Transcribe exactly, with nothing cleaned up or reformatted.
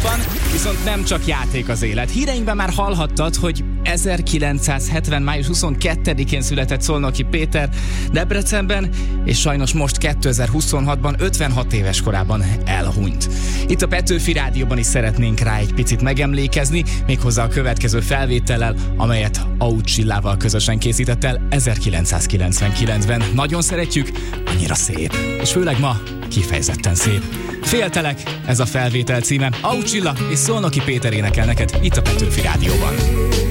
nappal, viszont nem csak játék az élet. Híreinkben már hallhattad, hogy ezerkilencszázhetven. május huszonkettedikén született Szolnoki Péter Debrecenben, és sajnos most kétezer-huszonhatban ötvenhat éves korában elhunyt. Itt a Petőfi Rádióban is szeretnénk rá egy picit megemlékezni, méghozzá a következő felvétellel, amelyet Auth Csillával közösen készített el ezerkilencszázkilencvenkilencben. Nagyon szeretjük, annyira szép, és főleg ma kifejezetten szép. Féltelek, ez a felvétel címe. Auth Csilla és Szolnoki Péter énekel neked itt a Petőfi Rádióban.